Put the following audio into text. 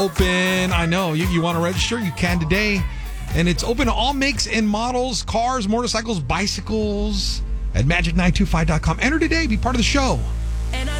Open. I know. You want to register? You can today. And it's open to all makes and models, cars, motorcycles, bicycles at magic925.com. Enter today. Be part of the show.